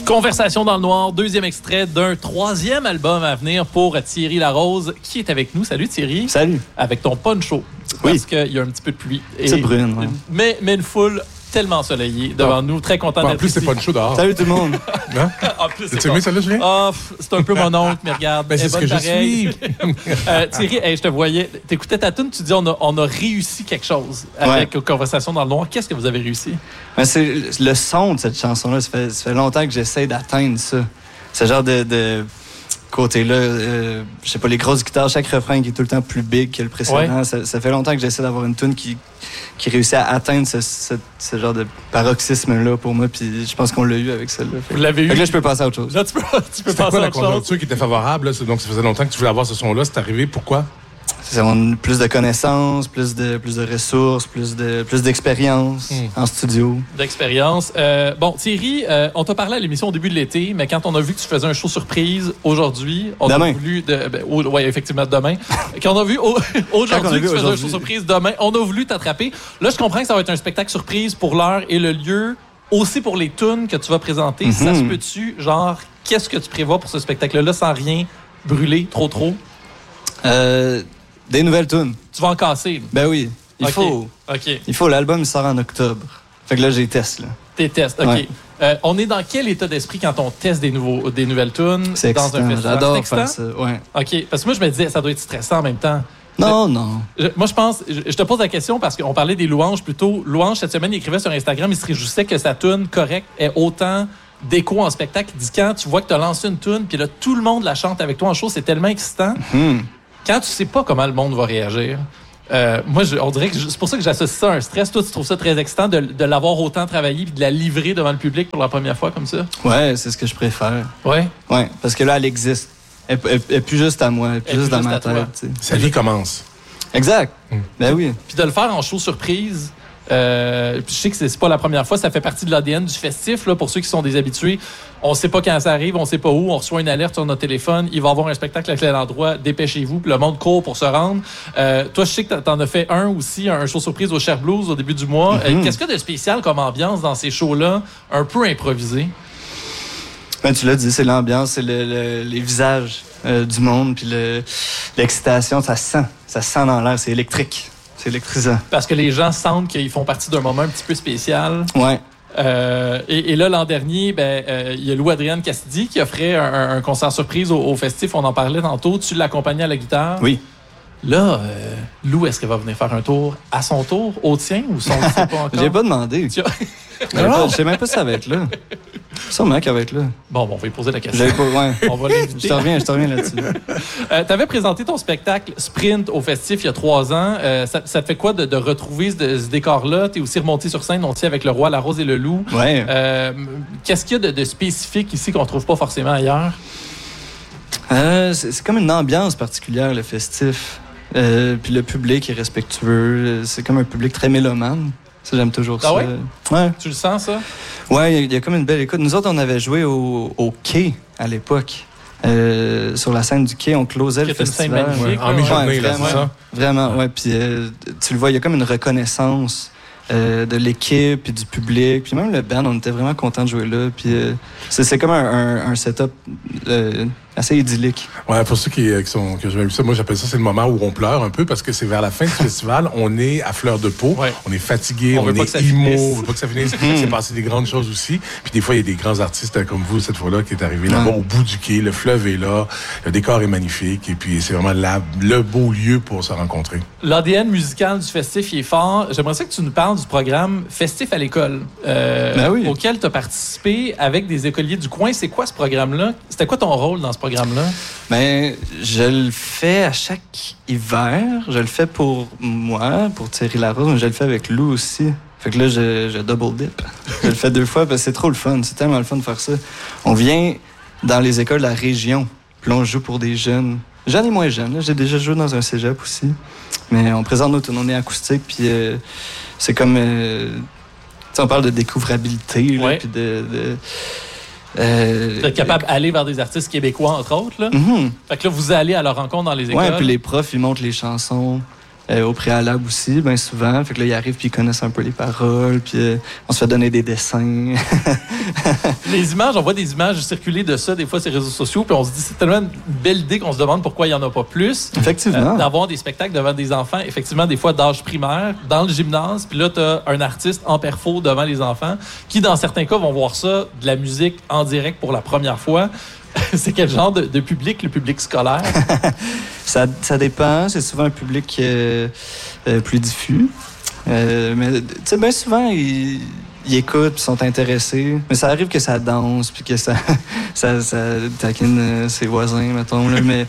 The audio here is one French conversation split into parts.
Conversation dans le noir, deuxième extrait d'un troisième album à venir pour Thierry Larose, qui est avec nous. Salut Thierry. Salut. Avec ton poncho. Oui. Parce qu'il y a un petit peu de pluie. C'est brune, ouais. Mais une foule tellement ensoleillée devant nous, très content d'être En plus, ici. c'est poncho dehors. Salut tout le monde. Hein? En plus, Tu aimé celle-là, Julien? C'est un peu mon oncle, mais regarde. Ben, c'est ce que je suis. Thierry, je te voyais. T'écoutais ta tune, tu dis on a réussi quelque chose avec Conversation dans le noir. Qu'est-ce que vous avez réussi? Ben, c'est le son de cette chanson-là. Ça fait longtemps que j'essaie d'atteindre ça. Ce genre de côté-là, je sais pas, les grosses guitares, chaque refrain qui est tout le temps plus big que le précédent. Ouais. Ça fait longtemps que j'essaie d'avoir une tune qui réussit à atteindre ce genre de paroxysme-là pour moi. Puis je pense qu'on l'a eu avec celle-là. Vous l'avez eu? Là, je peux passer à autre chose. Là, tu peux passer à autre chose. La conjoncture qui était favorable, là, donc ça faisait longtemps que tu voulais avoir ce son-là. C'est arrivé, pourquoi? On a plus de connaissances, plus de ressources, plus d'expérience en studio. D'expérience. Bon, Thierry, on t'a parlé à l'émission au début de l'été, mais quand on a vu que tu faisais un show surprise aujourd'hui, on demain. A voulu... oui, effectivement, demain. Quand on a vu aujourd'hui que tu faisais un show surprise demain, on a voulu t'attraper. Là, je comprends que ça va être un spectacle surprise pour l'heure et le lieu, aussi pour les tunes que tu vas présenter. Mm-hmm. Ça se peut-tu, genre, qu'est-ce que tu prévois pour ce spectacle-là sans rien brûler trop? Des nouvelles tunes. Tu vas en casser? Ben oui. Il faut. L'album, il sort en octobre. Fait que là, j'ai test, là. Tes tests, OK. Ouais. On est dans quel état d'esprit quand on teste des nouvelles tunes dans un festival? J'adore faire ça, ouais. OK. Parce que moi, je me disais, ça doit être stressant en même temps. Non. Moi, je pense... Je te pose la question parce qu'on parlait des louanges plutôt. Louange, cette semaine, il écrivait sur Instagram, il se réjouissait que sa tune correcte ait autant d'écho en spectacle. Il dit, quand tu vois que tu as lancé une tune, puis là, tout le monde la chante avec toi en show, c'est tellement excitant. Quand tu sais pas comment le monde va réagir, moi, on dirait que c'est pour ça que j'associe ça à un stress. Toi, tu trouves ça très excitant de l'avoir autant travaillé et de la livrer devant le public pour la première fois comme ça? Ouais, c'est ce que je préfère. Ouais? Ouais, parce que là, elle existe. Elle est plus juste à moi, elle est plus juste dans ma tête. Sa vie commence. Exact. Ben oui. Puis de le faire en show surprise... puis je sais que c'est pas la première fois, ça fait partie de l'ADN du festif, là, pour ceux qui sont des habitués. On sait pas quand ça arrive, on sait pas où, on reçoit une alerte sur notre téléphone, il va y avoir un spectacle à tel endroit, dépêchez-vous, puis le monde court pour se rendre. Toi, je sais que t'en as fait un aussi, un show surprise au Cher Blues au début du mois. Qu'est-ce qu'il y a de spécial comme ambiance dans ces shows-là, un peu improvisés? Ben, tu l'as dit, c'est l'ambiance, c'est les visages du monde, puis l'excitation, ça sent dans l'air, c'est électrique. C'est électrisant. Parce que les gens sentent qu'ils font partie d'un moment un petit peu spécial. Ouais. Et là, l'an dernier, il y a Lou-Adrienne Cassidy qui offrait un concert surprise au festif. On en parlait tantôt. Tu l'accompagnais à la guitare. Oui. Là, Lou, est-ce qu'elle va venir faire un tour à son tour, au tien, ou son pas encore? J'ai pas demandé. Je sais même pas si ça va être là. Sûrement qu'elle va être là. Bon, on va lui poser la question. Ouais. On va l'inviter. Je te reviens là-dessus. Tu avais présenté ton spectacle Sprint au festif il y a 3 ans. Ça te fait quoi de retrouver ce décor-là? Tu es aussi remonté sur scène, aussi avec Le Roi, la Rose et le Loup. Ouais. Qu'est-ce qu'il y a de spécifique ici qu'on trouve pas forcément ailleurs? C'est comme une ambiance particulière, le festif. Puis le public est respectueux. C'est comme un public très mélomane. Ça, j'aime toujours ça. Ouais? Ouais. Tu le sens, ça? Ouais, il y a comme une belle écoute. Nous autres, on avait joué au Quai à l'époque. Sur la scène du Quai, on closait le festival. Une scène magnifique. En mi-journée, là, c'est ça? Vraiment, ouais. Puis tu le vois, il y a comme une reconnaissance de l'équipe et du public. Puis même le band, on était vraiment contents de jouer là. Puis c'est comme un setup assez idyllique. Ouais, pour ceux qui ont jamais vu ça, moi j'appelle ça, c'est le moment où on pleure un peu parce que c'est vers la fin du festival, on est à fleur de peau, on est fatigué, on est emo, on veut pas que ça finisse. C'est passé des grandes choses aussi. Puis des fois, il y a des grands artistes comme vous cette fois-là qui est arrivé là-bas au bout du quai, le fleuve est là, le décor est magnifique et puis c'est vraiment le beau lieu pour se rencontrer. L'ADN musical du festif, il est fort. J'aimerais ça que tu nous parles du programme Festif à l'école, auquel tu as participé avec des écoliers du coin. C'est quoi ce programme-là? C'était quoi ton rôle dans ce programme-là? Ben, je le fais à chaque hiver. Je le fais pour moi, pour Thierry Larose, mais je le fais avec Lou aussi. Fait que là, je double dip. Je le fais 2 fois parce que c'est trop le fun. C'est tellement le fun de faire ça. On vient dans les écoles de la région, puis là, on joue pour des jeunes. Jeunes et moins jeunes. Là. J'ai déjà joué dans un cégep aussi. Mais on présente nos tournées acoustiques, puis c'est comme... on parle de découvrabilité, là, puis d'être capable d'aller vers des artistes québécois, entre autres. Là. Fait que là, vous allez à leur rencontre dans les écoles. Ouais, puis les profs, ils montrent les chansons. au préalable aussi, bien souvent. Fait que là, ils arrivent puis ils connaissent un peu les paroles, puis on se fait donner des dessins. Les images, on voit des images circuler de ça des fois sur les réseaux sociaux, puis on se dit c'est tellement une belle idée qu'on se demande pourquoi il n'y en a pas plus. Effectivement. D'avoir des spectacles devant des enfants, effectivement, des fois d'âge primaire, dans le gymnase, puis là, tu as un artiste en perfo devant les enfants qui, dans certains cas, vont voir ça, de la musique en direct pour la première fois. C'est quel genre de public, le public scolaire? Ça dépend. C'est souvent un public plus diffus. Mais tu sais, bien souvent, ils écoutent, puis sont intéressés. Mais ça arrive que ça danse, puis que ça taquine ses voisins, mettons. Là, mais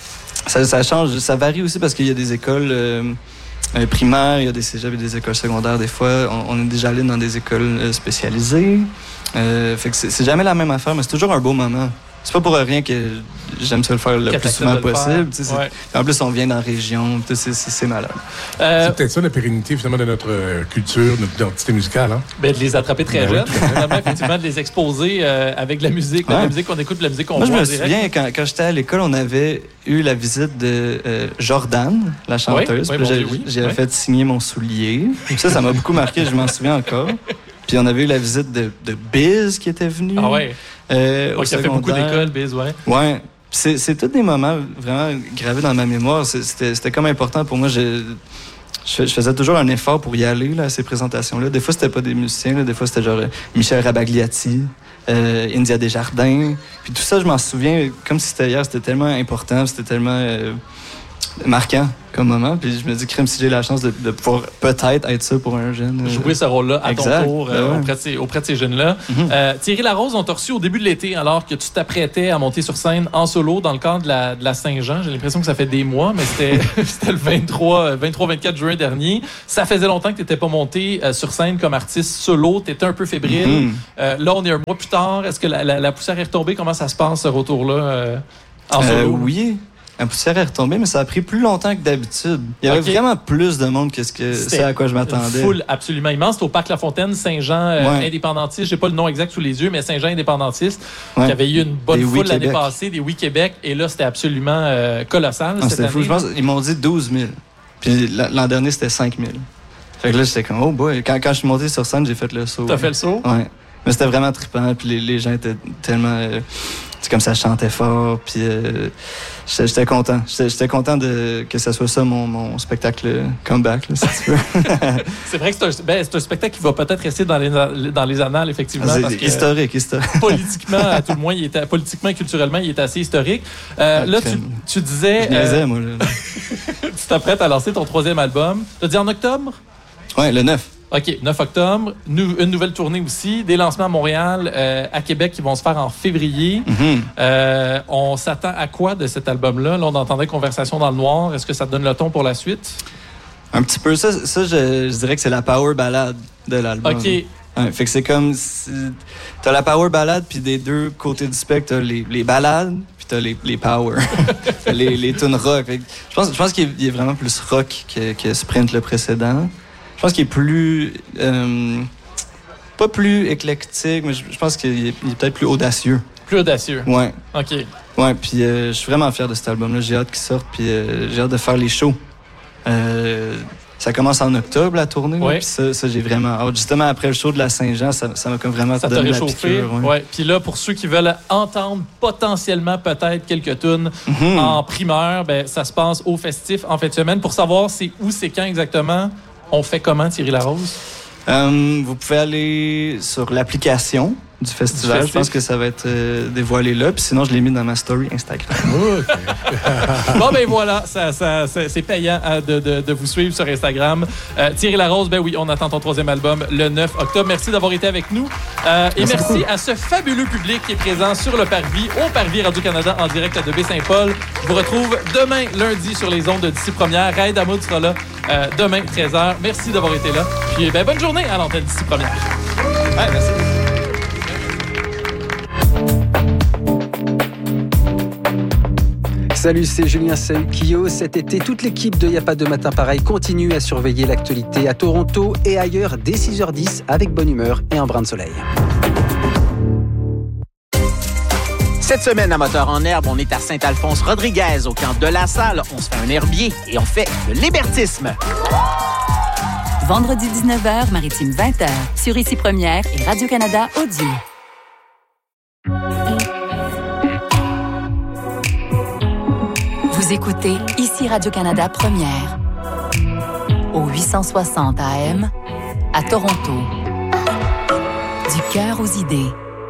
ça change. Ça varie aussi parce qu'il y a des écoles primaires, il y a des cégeps et des écoles secondaires. Des fois, on est déjà allé dans des écoles spécialisées. Fait que c'est jamais la même affaire, mais c'est toujours un beau moment. C'est pas pour rien que j'aime ça le faire le plus souvent possible. Ouais. En plus, on vient dans la région. C'est malade. C'est peut-être ça la pérennité finalement de notre culture, notre identité musicale. Hein? Ben, de les attraper très jeunes. Vraiment, effectivement, de les exposer avec la musique. La musique qu'on écoute, la musique qu'on voit. Moi, je me souviens, quand j'étais à l'école, on avait eu la visite de Jordan, la chanteuse. J'ai fait signer mon soulier. Ça m'a beaucoup marqué. Je m'en souviens encore. Puis on avait eu la visite de Biz qui était venu. Ah ouais. Qui a fait beaucoup d'écoles, Biz, ouais. Ouais. C'est tous des moments vraiment gravés dans ma mémoire. C'était comme important pour moi. Je faisais toujours un effort pour y aller là, à ces présentations-là. Des fois, c'était pas des musiciens. Là. Des fois, c'était genre Michel Rabagliati, India Desjardins. Puis tout ça, je m'en souviens comme si c'était hier. C'était tellement important. C'était tellement marquant comme moment. Puis je me dis, crème, si j'ai la chance de pouvoir peut-être être ça pour un jeune. Jouer ce rôle-là à ton tour auprès de ces jeunes-là. Mm-hmm. Thierry Larose, on t'a reçu au début de l'été alors que tu t'apprêtais à monter sur scène en solo dans le cadre de la Saint-Jean. J'ai l'impression que ça fait des mois, mais c'était le 23-24 juin dernier. Ça faisait longtemps que tu n'étais pas monté sur scène comme artiste solo. Tu étais un peu fébrile. Mm-hmm. Là, on est un mois plus tard. Est-ce que la poussière est retombée? Comment ça se passe, ce retour-là en solo? Oui. La poussière est retombée, mais ça a pris plus longtemps que d'habitude. Il y avait vraiment plus de monde que c'est à quoi je m'attendais. Une foule absolument immense. C'était au Parc La Fontaine, Saint-Jean indépendantiste. J'ai pas le nom exact sous les yeux, mais Saint-Jean indépendantiste. Qui avait eu une bonne foule l'année passée, des Oui Québec. Et là, c'était absolument colossal cette année. Fou. Je pense qu'ils m'ont dit 12 000. Puis l'an dernier, c'était 5 000. Fait que là, j'étais comme, oh boy. Quand je suis monté sur scène, j'ai fait le saut. T'as fait le saut? Ouais. Mais c'était vraiment trippant. Puis les gens étaient tellement... c'est comme ça, je chantais fort, puis j'étais content. J'étais content que ça soit ça mon spectacle comeback, là, si tu veux. C'est vrai que c'est un spectacle qui va peut-être rester dans les annales, effectivement. C'est historique. Politiquement, à tout le moins, politiquement et culturellement, il est assez historique. Là, tu disais... Je niaisais, moi. Là. Tu t'apprêtes à lancer ton 3e album. Tu as dit en octobre? Oui, le 9. OK, 9 octobre. Une nouvelle tournée aussi. Des lancements à Montréal, à Québec qui vont se faire en février. Mm-hmm. On s'attend à quoi de cet album-là? Là, on entendait Conversation dans le noir. Est-ce que ça te donne le ton pour la suite? Un petit peu. Ça je dirais que c'est la power ballade de l'album. OK. Ouais, fait que c'est comme... T'as la power ballade, puis des deux côtés du spectre, t'as les ballades, puis t'as les power. T'as les tunes rock. Je pense qu'il est vraiment plus rock que Sprint le précédent. Je pense qu'il est plus... pas plus éclectique, mais je pense qu'il est peut-être plus audacieux. Plus audacieux? Ouais. OK. Ouais, puis je suis vraiment fier de cet album-là. J'ai hâte qu'il sorte, puis j'ai hâte de faire les shows. Ça commence en octobre, la tournée. Oui. Puis ça, j'ai vraiment hâte. Justement, après le show de la Saint-Jean, ça m'a comme vraiment donné la piqûre. Ouais. Puis là, pour ceux qui veulent entendre potentiellement peut-être quelques tunes en primeur, ben, ça se passe au Festif en fin de semaine. Pour savoir c'est où, c'est quand exactement, on fait comment, Thierry Larose? Vous pouvez aller sur l'application du festival. Je pense que ça va être dévoilé là. Puis sinon, je l'ai mis dans ma story Instagram. Okay. Bon, ben voilà, c'est payant de vous suivre sur Instagram. Thierry Larose, ben oui, on attend ton 3e album le 9 octobre. Merci d'avoir été avec nous. Et merci à ce fabuleux public qui est présent sur le Parvis, au Parvis Radio-Canada en direct de Baie-Saint-Paul. Je vous retrouve demain, lundi, sur les ondes de D'ici Première. Raïd Hamoud sera là demain, 13h. Merci d'avoir été là. Puis, ben, bonne journée à l'antenne D'ici Première. Ouais, merci. Salut, c'est Julien Saukio. Cet été, toute l'équipe de Y'a pas de matin pareil continue à surveiller l'actualité à Toronto et ailleurs dès 6h10 avec bonne humeur et un brin de soleil. Cette semaine, à Moteur en herbe, on est à Saint-Alphonse-Rodriguez, au camp de la Salle. On se fait un herbier et on fait le libertisme. Vendredi 19h, Maritime 20h, sur Ici Première et Radio-Canada Audio. Vous écoutez Ici Radio-Canada Première, au 860 AM, à Toronto. Du cœur aux idées.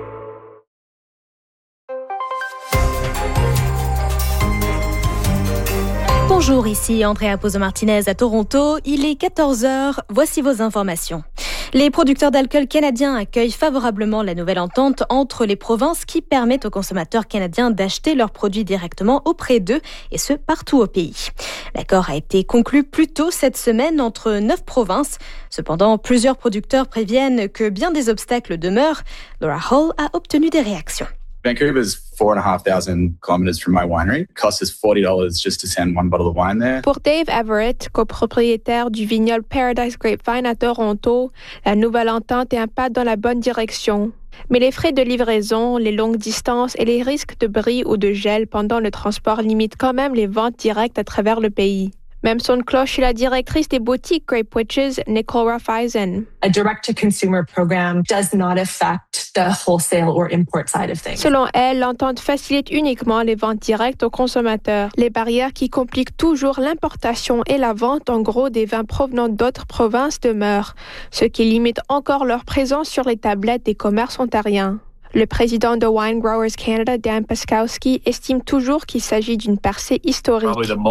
Bonjour, ici Andrea Pozo-Martinez à Toronto. Il est 14h. Voici vos informations. Les producteurs d'alcool canadiens accueillent favorablement la nouvelle entente entre les provinces qui permet aux consommateurs canadiens d'acheter leurs produits directement auprès d'eux, et ce, partout au pays. L'accord a été conclu plus tôt cette semaine entre 9 provinces. Cependant, plusieurs producteurs préviennent que bien des obstacles demeurent. Laura Hall a obtenu des réactions. Vancouver is 4,500 kilometers from my winery. It costs us $40 just to send one bottle of wine there. Pour Dave Everett, copropriétaire du vignoble Paradise Grapevine à Toronto, la nouvelle entente est un pas dans la bonne direction. Mais les frais de livraison, les longues distances et les risques de bris ou de gel pendant le transport limitent quand même les ventes directes à travers le pays. Même son de cloche chez la directrice des boutiques Grape Witches, Nicole Raiffeisen. A direct-to-consumer program does not affect the wholesale or import side of things. Selon elle, l'entente facilite uniquement les ventes directes aux consommateurs. Les barrières qui compliquent toujours l'importation et la vente en gros des vins provenant d'autres provinces demeurent, ce qui limite encore leur présence sur les tablettes des commerces ontariens. Le président de Wine Growers Canada, Dan Paskowski, estime toujours qu'il s'agit d'une percée historique.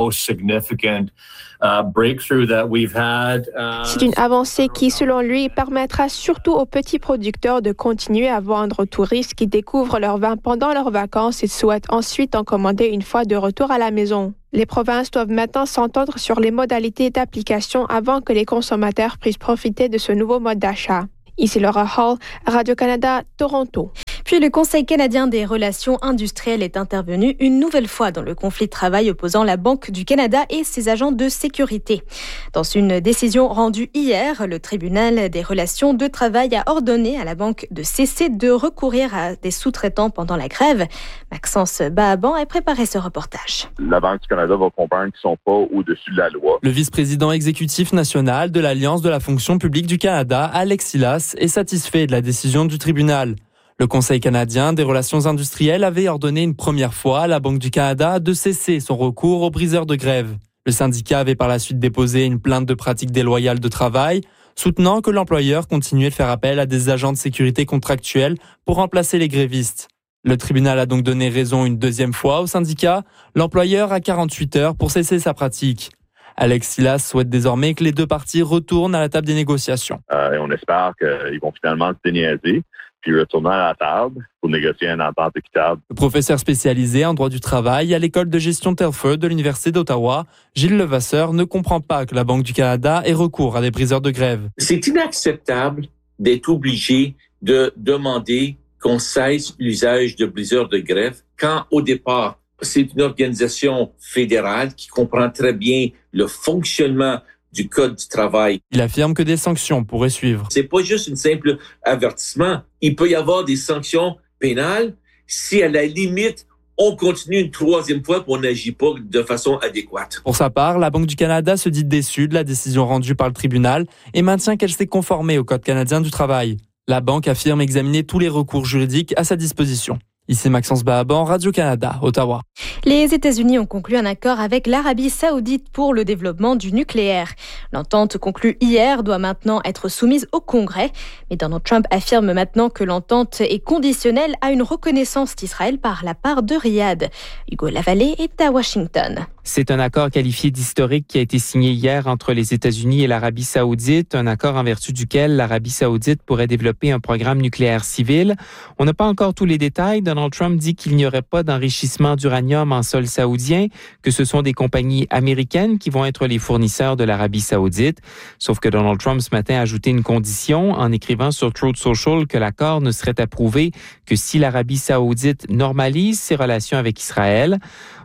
C'est une avancée qui, selon lui, permettra surtout aux petits producteurs de continuer à vendre aux touristes qui découvrent leur vin pendant leurs vacances et souhaitent ensuite en commander une fois de retour à la maison. Les provinces doivent maintenant s'entendre sur les modalités d'application avant que les consommateurs puissent profiter de ce nouveau mode d'achat. Ici Laura Hall, Radio-Canada, Toronto. Puis le Conseil canadien des relations industrielles est intervenu une nouvelle fois dans le conflit de travail opposant la Banque du Canada et ses agents de sécurité. Dans une décision rendue hier, le tribunal des relations de travail a ordonné à la Banque de cesser de recourir à des sous-traitants pendant la grève. Maxence Bahaban a préparé ce reportage. La Banque du Canada va comprendre qu'ils ne sont pas au-dessus de la loi. Le vice-président exécutif national de l'Alliance de la fonction publique du Canada, Alex Silas, est satisfait de la décision du tribunal. Le Conseil canadien des relations industrielles avait ordonné une première fois à la Banque du Canada de cesser son recours aux briseurs de grève. Le syndicat avait par la suite déposé une plainte de pratiques déloyales de travail, soutenant que l'employeur continuait de faire appel à des agents de sécurité contractuels pour remplacer les grévistes. Le tribunal a donc donné raison une deuxième fois au syndicat. L'employeur a 48 heures pour cesser sa pratique. Alex Silas souhaite désormais que les deux parties retournent à la table des négociations. Et on espère qu'ils vont finalement se déniaiser puis retourner à la table pour négocier une entente équitable. Le professeur spécialisé en droit du travail à l'école de gestion Telford de l'Université d'Ottawa, Gilles Levasseur, ne comprend pas que la Banque du Canada ait recours à des briseurs de grève. C'est inacceptable d'être obligé de demander qu'on cesse l'usage de briseurs de grève quand, au départ, c'est une organisation fédérale qui comprend très bien le fonctionnement du Code du travail. Il affirme que des sanctions pourraient suivre. C'est pas juste un simple avertissement. Il peut y avoir des sanctions pénales si, à la limite, on continue une troisième fois et on n'agit pas de façon adéquate. Pour sa part, la Banque du Canada se dit déçue de la décision rendue par le tribunal et maintient qu'elle s'est conformée au Code canadien du travail. La banque affirme examiner tous les recours juridiques à sa disposition. Ici Maxence Bahaban, Radio-Canada, Ottawa. Les États-Unis ont conclu un accord avec l'Arabie saoudite pour le développement du nucléaire. L'entente conclue hier doit maintenant être soumise au Congrès. Mais Donald Trump affirme maintenant que l'entente est conditionnelle à une reconnaissance d'Israël par la part de Riyad. Hugo Lavallée est à Washington. C'est un accord qualifié d'historique qui a été signé hier entre les États-Unis et l'Arabie saoudite, un accord en vertu duquel l'Arabie saoudite pourrait développer un programme nucléaire civil. On n'a pas encore tous les détails. Donald Trump dit qu'il n'y aurait pas d'enrichissement d'uranium en sol saoudien, que ce sont des compagnies américaines qui vont être les fournisseurs de l'Arabie saoudite. Sauf que Donald Trump ce matin a ajouté une condition en écrivant sur Truth Social que l'accord ne serait approuvé que si l'Arabie saoudite normalise ses relations avec Israël.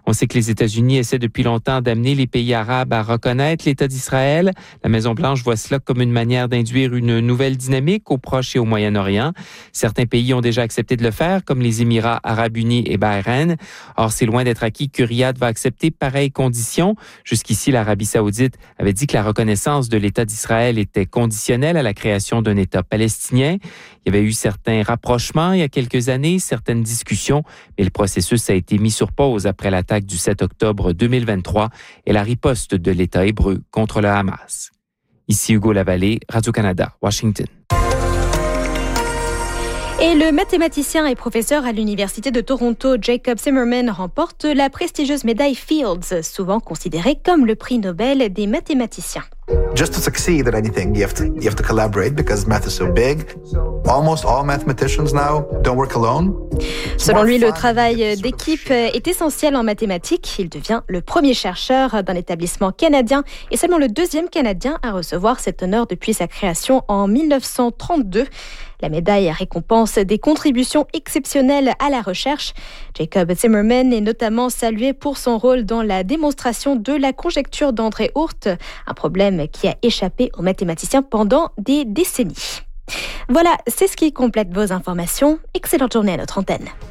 On sait que les États-Unis essaient depuis longtemps d'amener les pays arabes à reconnaître l'État d'Israël. La Maison-Blanche voit cela comme une manière d'induire une nouvelle dynamique au Proche et au Moyen-Orient. Certains pays ont déjà accepté de le faire, comme les Émirats arabes unis et Bahreïn. Or, c'est loin d'être acquis que Riyad va accepter pareilles conditions. Jusqu'ici, l'Arabie saoudite avait dit que la reconnaissance de l'État d'Israël était conditionnelle à la création d'un État palestinien. Il y avait eu certains rapprochements il y a quelques années, certaines discussions, mais le processus a été mis sur pause après l'attaque du 7 octobre 2023 et la riposte de l'État hébreu contre le Hamas. Ici Hugo Lavallée, Radio-Canada, Washington. Et le mathématicien et professeur à l'Université de Toronto, Jacob Zimmerman, remporte la prestigieuse médaille Fields, souvent considérée comme le prix Nobel des mathématiciens. Just to succeed at anything, you have to collaborate because math is so big. Almost all mathematicians now don't work alone. Selon lui, le travail d'équipe est essentiel en mathématiques. Il devient le premier chercheur d'un établissement canadien et seulement le deuxième Canadien à recevoir cet honneur depuis sa création en 1932. La médaille récompense des contributions exceptionnelles à la recherche. Jacob Zimmerman est notamment salué pour son rôle dans la démonstration de la conjecture d'André Oort, un problème qui a échappé aux mathématiciens pendant des décennies. Voilà, c'est ce qui complète vos informations. Excellente journée à notre antenne.